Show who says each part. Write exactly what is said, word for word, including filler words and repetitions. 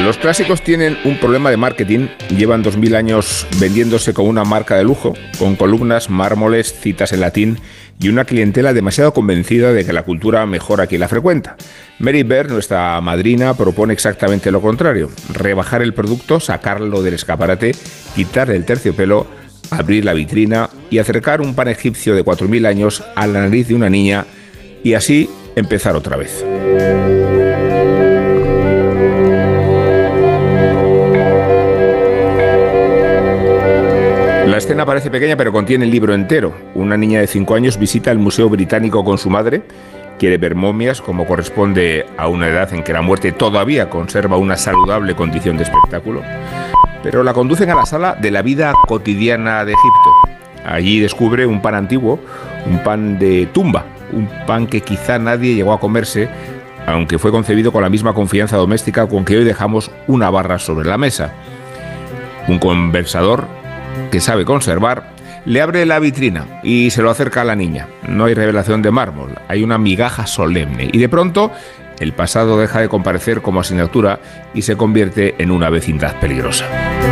Speaker 1: Los clásicos tienen un problema de marketing. Llevan dos mil años vendiéndose como una marca de lujo, con columnas, mármoles, citas en latín y una clientela demasiado convencida de que la cultura mejora quien la frecuenta. Mary Beard, nuestra madrina, propone exactamente lo contrario: rebajar el producto, sacarlo del escaparate, quitarle el terciopelo, abrir la vitrina y acercar un pan egipcio de cuatro mil años a la nariz de una niña y así empezar otra vez. La escena parece pequeña, pero contiene el libro entero. Una niña de cinco años visita el Museo Británico con su madre, quiere ver momias, como corresponde a una edad en que la muerte todavía conserva una saludable condición de espectáculo, pero la conducen a la sala de la vida cotidiana de Egipto. Allí descubre un pan antiguo, un pan de tumba, un pan que quizá nadie llegó a comerse, aunque fue concebido con la misma confianza doméstica con que hoy dejamos una barra sobre la mesa. Un conversador que sabe conservar le abre la vitrina y se lo acerca a la niña. No hay revelación de mármol, hay una migaja solemne y de pronto el pasado deja de comparecer como asignatura y se convierte en una vecindad peligrosa.